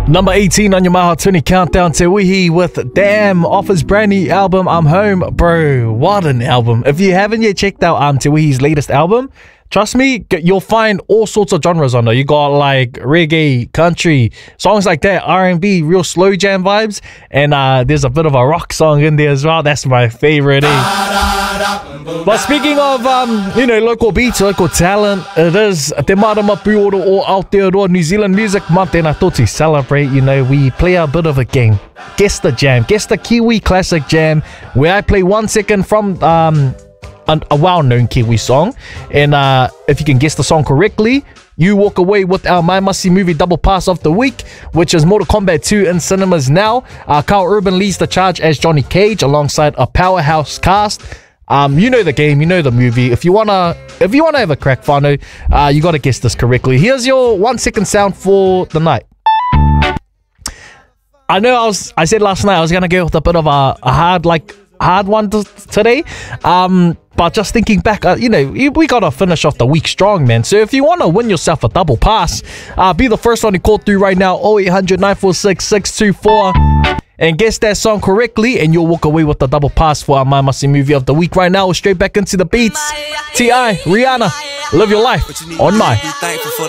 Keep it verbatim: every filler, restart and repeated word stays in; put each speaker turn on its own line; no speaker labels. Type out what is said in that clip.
Number eighteen on your My Hot twenty countdown, Te Wihi with Damn off his brand new album, I'm Home. Bro, what an album. If you haven't yet checked out um, Te Wihi's latest album, trust me, you'll find all sorts of genres on there. You got like reggae, country, songs like that, R and B, real slow jam vibes, and uh, there's a bit of a rock song in there as well. That's my favorite. Eh? But speaking of, um, you know, local beats, local talent, it is Te Maramapu Oro o Aotearoa New Zealand Music Month, and I thought to celebrate, you know, we play a bit of a game. Guess the jam. Guess the Kiwi Classic Jam, where I play one second from um, a, a well-known Kiwi song, and uh, if you can guess the song correctly, you walk away with our My Must See Movie Double Pass of the Week, which is Mortal Kombat two in cinemas now. Uh, Carl Urban leads the charge as Johnny Cage alongside a powerhouse cast. Um, you know the game, you know the movie. If you wanna, if you wanna have a crack, whānau, uh, you gotta guess this correctly. Here's your one second sound for the night. I know I was, I said last night I was gonna go with a bit of a, a hard, like hard one to, today. Um, but just thinking back, uh, you know, we gotta finish off the week strong, man. So if you wanna win yourself a double pass, uh, be the first one to call through right now. oh eight hundred, nine four six, six two four. And guess that song correctly, and you'll walk away with the double pass for our My Must See Movie of the Week. Right now, we're straight back into the beats. T I, Rihanna, live your life on my.